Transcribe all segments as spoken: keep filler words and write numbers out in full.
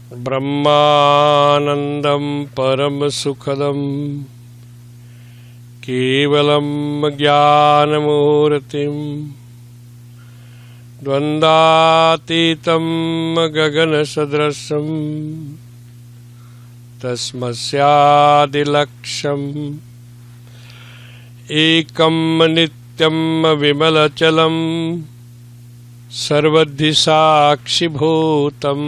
ब्रह्मानन्दं परमसुखदं केवलं ज्ञानमूर्तिं द्वन्द्वातीतं गगनसदृशं तस्मस्यादिलक्ष्यम् एकं नित्यं विमलचलं सर्वद्धि साक्षिभूतं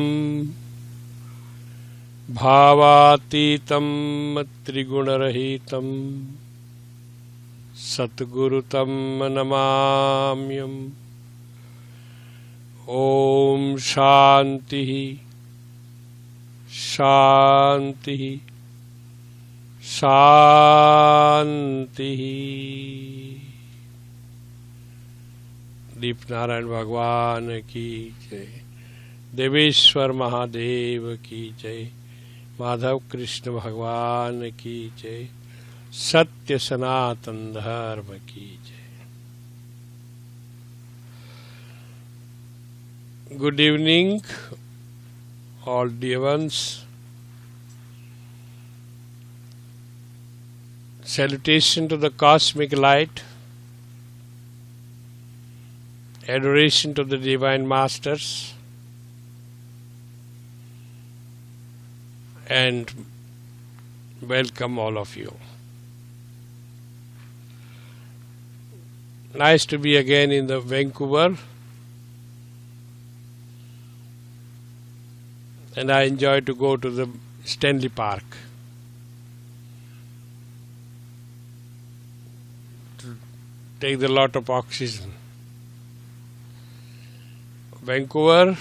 भावातीतं त्रिगुणरहितं सद्गुरुतं नमाम्यहम्। ओम शांति शांति शांति। दीप नारायण भगवान की जय, देवेश्वर महादेव की जय, माधव कृष्ण भगवान की जय, सत्य सनातन धर्म की जय। Good evening, all dear ones. Salutation to the cosmic light, adoration to the divine masters, and welcome all of you. Nice to be again in the Vancouver, and I enjoy to go to the Stanley Park to take the lot of oxygen. Vancouver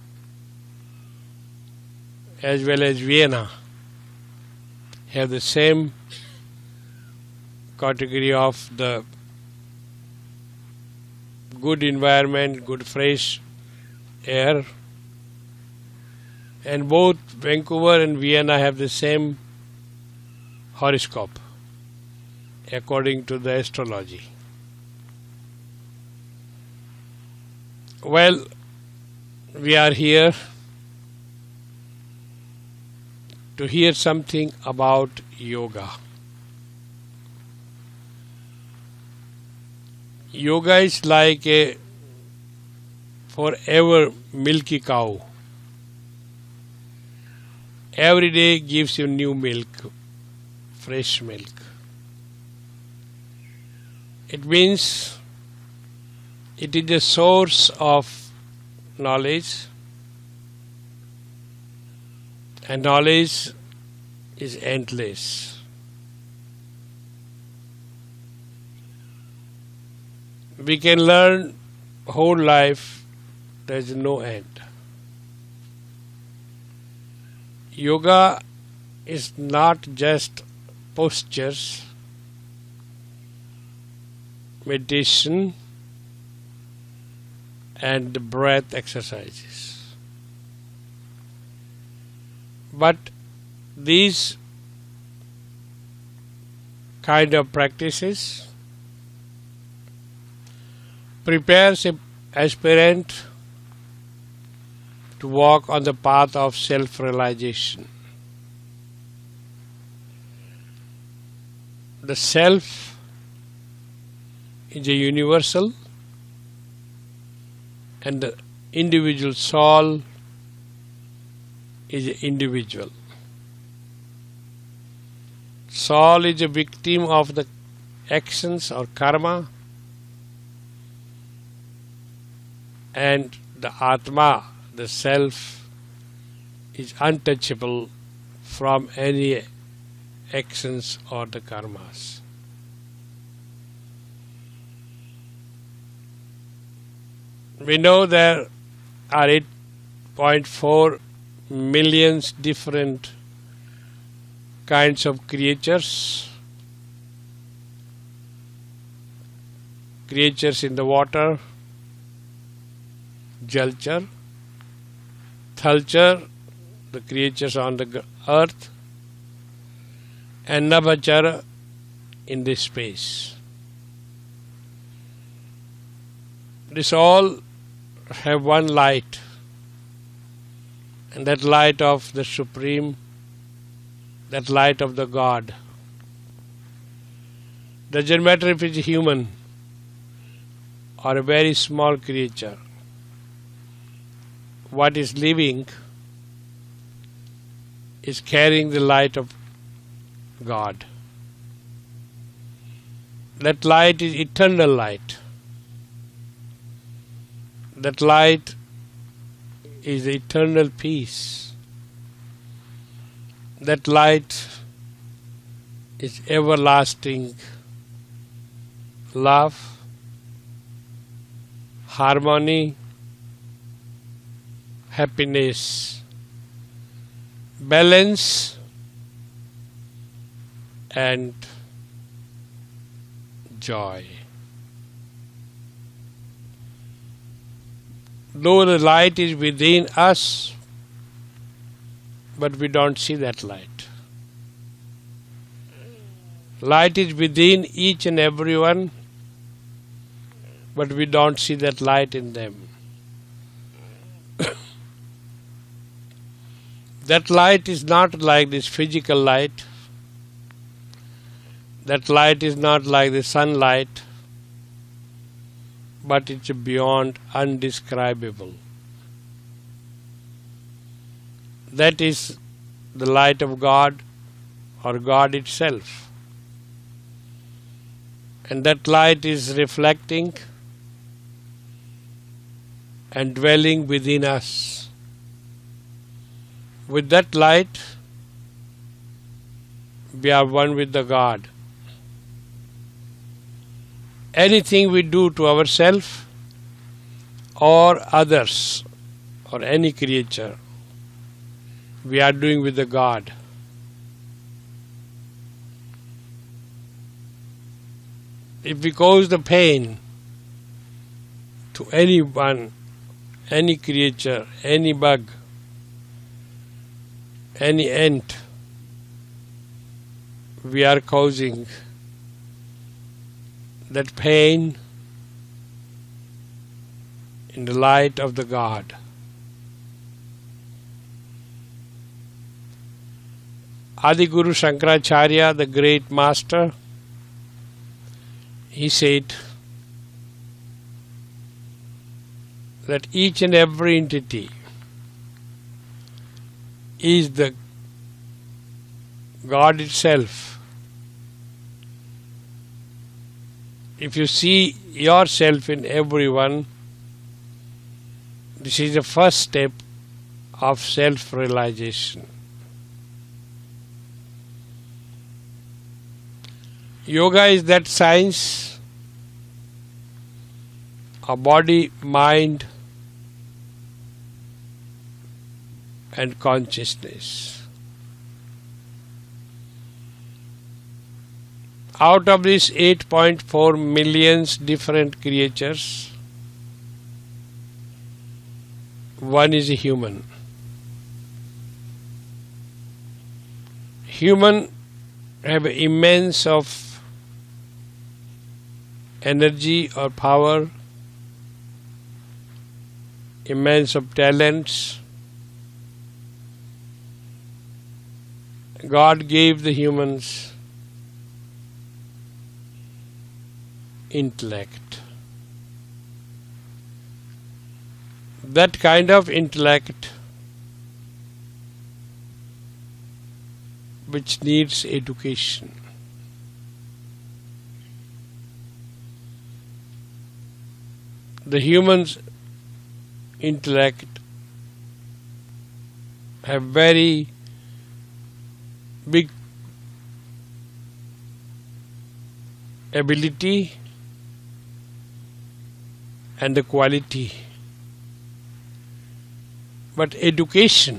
as well as Vienna have the same category of the good environment, good fresh air, and both Vancouver and Vienna have the same horoscope according to the astrology. Well, we are here to hear something about yoga. Yoga is like a forever milky cow. Every day gives you new milk, fresh milk. It means it is a source of knowledge, and knowledge is endless. We can learn whole life, there is no end. Yoga is not just postures, meditation, and breath exercises. But these kind of practices prepares an aspirant to walk on the path of self-realization. The self is a universal, and the individual soul is an individual. Soul is a victim of the actions or karma, and the Atma, the self, is untouchable from any actions or the karmas. We know there are eight point four millions different kinds of creatures. Creatures in the water, Jalchar, Thalchar, the creatures on the earth, and Nabhachara in this space. This all have one light, and that light of the Supreme, that light of the God. Doesn't matter if it's human or a very small creature. What is living is carrying the light of God. That light is eternal light. That light is eternal peace. That light is everlasting love, harmony, happiness, balance, and joy. Though the light is within us, but we don't see that light. Light is within each and every one, but we don't see that light in them. That light is not like this physical light. That light is not like the sunlight, but it's beyond undescribable. That is the light of God or God itself. And that light is reflecting and dwelling within us. With that light, we are one with the God. Anything we do to ourselves or others or any creature, we are doing with the God. If we cause the pain to anyone, any creature, any bug, any ant, we are causing that pain in the light of the God. Adi Guru Shankaracharya, the great master, he said that each and every entity is the God itself. If you see yourself in everyone, this is the first step of self-realization. Yoga is that science of body, mind, and consciousness. Out of these eight point four millions different creatures, one is a human. Human have immense of energy or power, immense of talents. God gave the humans intellect. That kind of intellect which needs education. The human's intellect have very big ability and the quality, but education